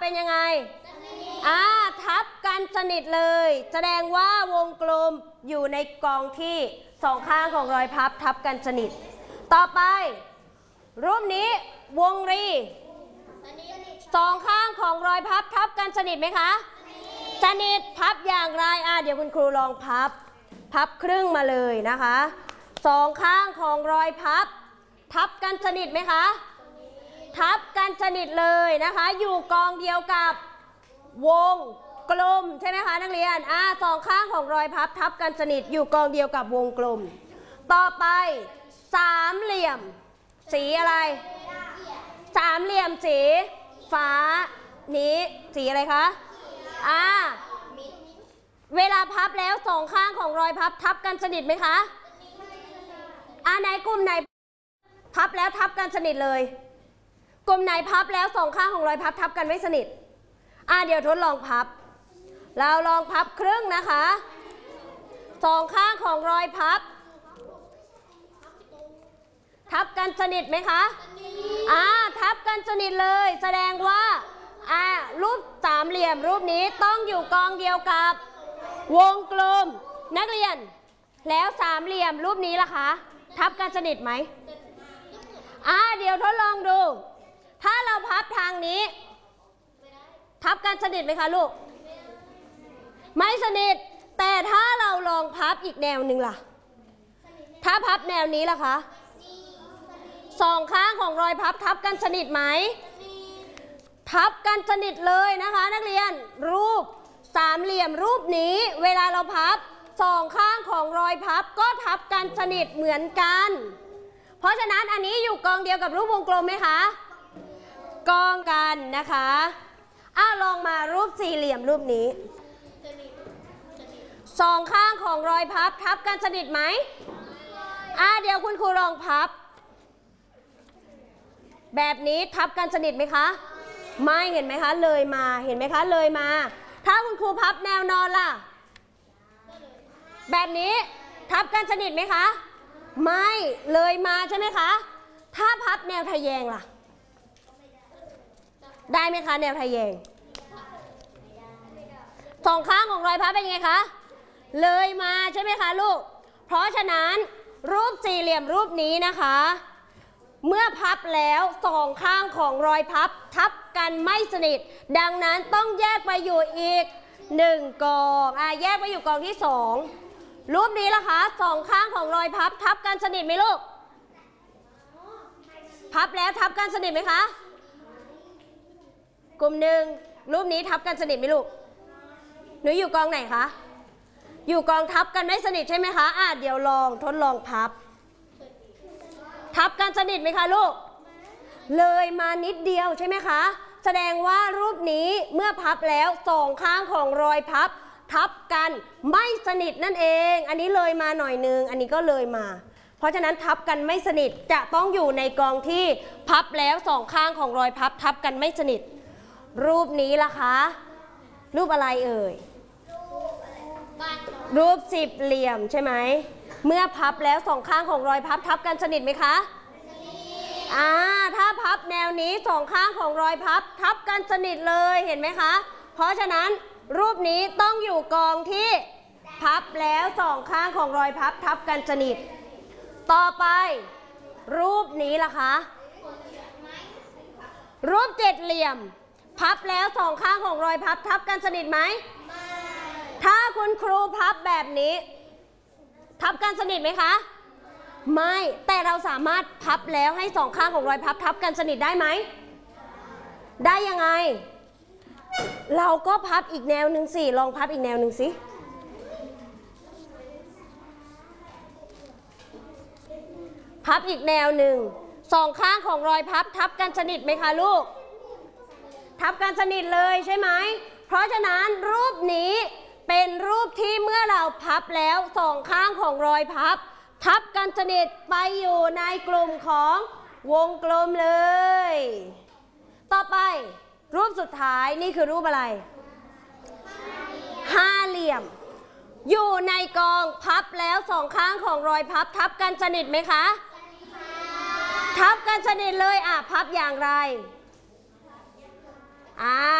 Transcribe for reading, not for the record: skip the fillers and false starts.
เป็นยังไงทับกันสนิทเลยแสดงว่าวงกลมอยู่ในกองที่สองข้างของรอยพับทับกันสนิทต่อไปรูปนี้วงรีสองข้างของรอยพับทับกันสนิทไหมคะสนิทพับอย่างไรเดี๋ยวคุณครูลองพับครึ่งมาเลยนะคะสองข้างของรอยพับทับกันสนิทไหมคะทับกันสนิทเลยนะคะอยู่กองเดียวกับวงกลมใช่ไหมคะนักเรียนสองข้างของรอยพับทับกันสนิทอยู่กองเดียวกับวงกลมต่อไปสามเหลี่ยมสีอะไรสามเหลี่ยมสีฟ้านี้สีอะไรคะเวลาพับแล้วสองข้างของรอยพับทับกันสนิทไหมคะไหนกลุ่มไหนพับแล้วทับกันสนิทเลยกลุ่มไหนพับแล้วสองข้างของรอยพับทับกันไม่สนิทเดี๋ยวทดลองพับเราลองพับครึ่งนะคะสองข้างของรอยพับทับกันสนิทไหมคะทับกันสนิทเลยแสดงว่ารูปสามเหลี่ยมรูปนี้ต้องอยู่กองเดียวกับวงกลมนักเรียนแล้วสามเหลี่ยมรูปนี้ล่ะคะทับกันสนิทไหมเดี๋ยวทดลองดูถ้าเราพับทางนี้ทับกันสนิทไหมคะลูกไม่สนิทแต่ถ้าเราลองพับอีกแนวหนึ่งล่ะถ้าพับแนวนี้ล่ะคะสองข้างของรอยพับทับกันสนิทไหมทับกันสนิทเลยนะคะนักเรียนรูปสามเหลี่ยมรูปนี้เวลาเราพับสองข้างของรอยพับก็ทับกันสนิทเหมือนกันเพราะฉะนั้นอันนี้อยู่กองเดียวกับรูปวงกลมไหมคะกองกันนะคะลองมารูปสี่เหลี่ยมรูปนี้สองข้างของรอยพับทับกันสนิทไหมเดี๋ยวคุณครูลองพับแบบนี้ทับกันสนิทไหมคะไม่เห็นไหมคะเลยมาเห็นไหมคะเลยมาถ้าคุณครูพับแนวนอนล่ะแบบนี้ทับกันสนิทไหมคะไม่เลยมาใช่ไหมคะถ้าพับแนวทะแยงล่ะได้ไหมคะแนวทะแยงสองข้างของรอยพับเป็นไงคะเลยมาใช่ไหมคะลูกเพราะฉะนั้นรูปสี่เหลี่ยมรูปนี้นะคะเมื่อพับแล้วสองข้างของรอยพับทับกันไม่สนิทดังนั้นต้องแยกไปอยู่อีกหนึ่งกองแยกไปอยู่กองที่สองรูปนี้ล่ะคะสองข้างของรอยพับทับกันสนิทไหมลูกพับแล้วทับกันสนิทไหมคะกลุ่มหนึ่งรูปนี้ทับกันสนิทไหมลูกหนูอยู่กองไหนคะอยู่กองทับกันไม่สนิทใช่ไหมคะเดี๋ยวทดลองพับทับกันสนิทไหมคะลูกเลยมานิดเดียวใช่ไหมคะแสดงว่ารูปนี้เมื่อพับแล้วสองข้างของรอยพับทับกันไม่สนิทนั่นเองอันนี้เลยมาหน่อยนึงอันนี้ก็เลยมาเพราะฉะนั้นทับกันไม่สนิทจะต้องอยู่ในกองที่พับแล้วสองข้างของรอยพับทับกันไม่สนิทรูปนี้ล่ะคะรูปอะไรเอ่ยรูปสิบเหลี่ยมใช่ไหมเมื่อพับแล้วสองข้างของรอยพับทับกันสนิทไหมคะถ้าพับแนวนี้สองข้างของรอยพับทับกันสนิทเลยเห็นไหมคะเพราะฉะนั้นรูปนี้ต้องอยู่กองที่พับแล้วสองข้างของรอยพับทับกันสนิทต่อไปรูปนี้ล่ะคะรูปเจ็ดเหลี่ยมพับแล้วสองข้างของรอยพับทับกันสนิทไหมถ้าคุณครูพับแบบนี้ทับกันสนิทไหมคะไม่แต่เราสามารถพับแล้วให้สองข้างของรอยพับทับกันสนิทได้ไหมได้ยังไงเราก็พับอีกแนวหนึ่งสิลองพับอีกแนวหนึ่งสิพับอีกแนวหนึ่งสองข้างของรอยพับทับกันสนิทไหมคะลูกทับกันสนิทเลยใช่ไหมเพราะฉะนั้นรูปนี้เป็นรูปที่เมื่อเราพับแล้วสองข้างของรอยพับทับกันสนิทไปอยู่ในกลุ่มของวงกลมเลยต่อไปรูปสุดท้ายนี่คือรูปอะไรห้าเหลี่ยมอยู่ในกองพับแล้วสองข้างของรอยพับทับกันสนิทไหมคะทับกันสนิทเลยพับอย่างไร